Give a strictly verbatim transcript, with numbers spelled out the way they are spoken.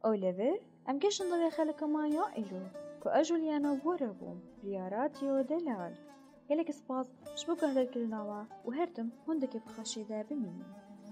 أوليفر أم كشن ضوي خلق ما يائلو كو أجوليانا وربوم رياراتيو دلال يلك سباز شبو قهدر كلناوا وهردم هندك بخشي دا بمين